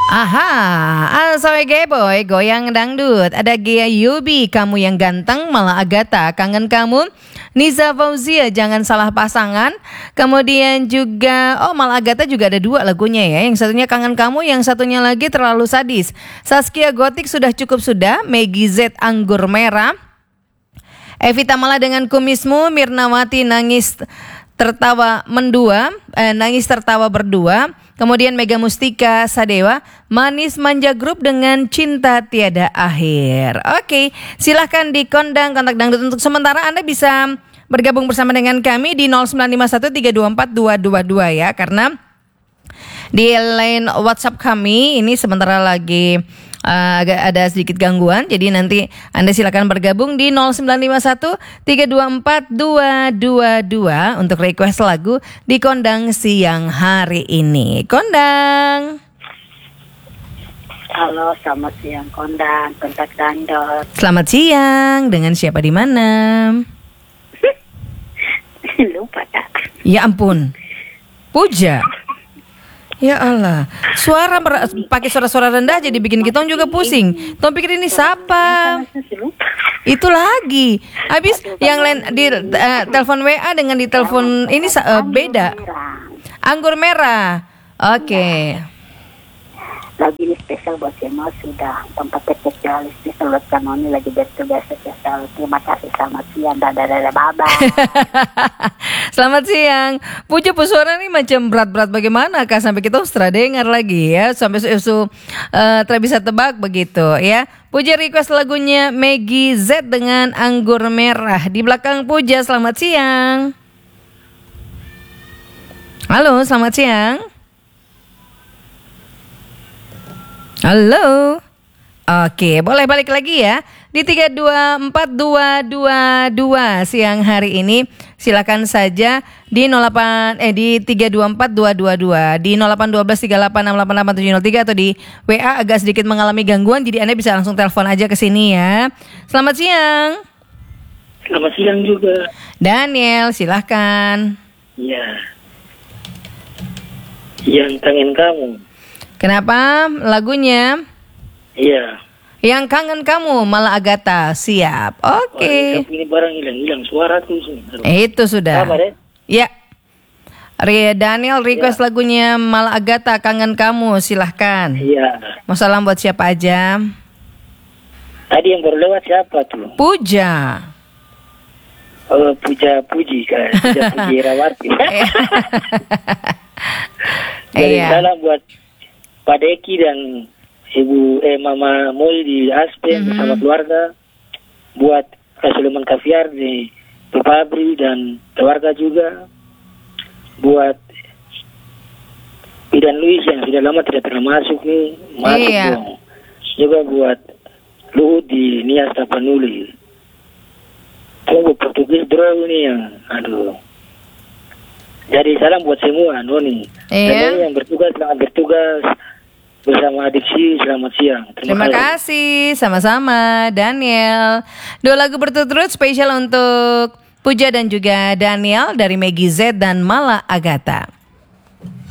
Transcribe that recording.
Aha, soy boy, goyang dangdut. Ada Gia Yubi, kamu yang ganteng, malah Agatha, kangen kamu. Niza Fauzia, jangan salah pasangan. Kemudian juga, malah Agatha juga ada 2 lagunya ya. Yang satunya kangen kamu, yang satunya lagi terlalu sadis. Saskia Gotik sudah cukup sudah. Maggie Z anggur merah. Evita Mala dengan kumismu. Mirnawati nangis tertawa nangis tertawa berdua. Kemudian Mega Mustika Sadewa, Manis Manja Group dengan Cinta Tiada Akhir. Oke, silahkan di kontak dangdut. Untuk sementara Anda bisa bergabung bersama dengan kami di 0951324222 ya. Karena di line WhatsApp kami ini sementara lagi agak ada sedikit gangguan. Jadi nanti Anda silakan bergabung di 0951324222 untuk request lagu di Kondang siang hari ini. Kondang. Halo, selamat siang Kondang, kontak dangdut. Selamat siang, dengan siapa di mana? Lupa Kak. Ya ampun. Puja. Ya Allah, pakai suara-suara rendah jadi bikin kita juga pusing. Tom pikir ini siapa? Itu lagi. Habis yang lain di telepon WA dengan di telepon ini beda. Anggur merah. Oke. Lagi ini spesial buat semua sudah tempat spesialis di Selut Kanoni lagi bertugas spesial. Terima kasih, selamat siang, dadah baba. Selamat siang. Puja suara nih macam berat-berat bagaimana Kak sampai kita ustra dengar lagi ya sampai tidak bisa tebak begitu ya. Puja request lagunya Maggie Z dengan anggur merah. Di belakang Puja, selamat siang. Halo, selamat siang. Halo. Oke, boleh balik lagi ya. Di 324222 siang hari ini silakan saja di 324222 di 081238688703 atau di WA agak sedikit mengalami gangguan jadi Anda bisa langsung telepon aja ke sini ya. Selamat siang. Selamat siang juga. Daniel, silahkan. Ya. Yang kangen kamu. Kenapa lagunya? Iya. Yang kangen kamu, malah Agatha. Siap. Oke. Ini barang hilang suara tuh sini. Itu sudah. Sabar ya. Ya. Daniel request lagunya malah Agatha, kangen kamu. Silahkan. Iya. Mau salam buat siapa aja? Tadi yang baru lewat siapa tuh? Puja. Puji kan. Puji Rawati. Jadi salam buat Pak Deki dan Ibu Mama Moi di Aspen bersama keluarga, buat Kak Suleman Kaviar di Pabri dan keluarga juga, buat Bidan Luis yang sudah lama tidak pernah masuk nih, masuk dong. Juga buat Luhut di Nias Tapanuli. Tunggu Portugis draw ini yang aduh. Jadi salam buat semua Noni. Dan yang bertugas selamat bertugas. Bersama Adiksi, selamat siang. Terima kasih, sama-sama Daniel. 2 lagu berturut-turut spesial untuk Puja dan juga Daniel dari Maggie Z dan Mala Agatha.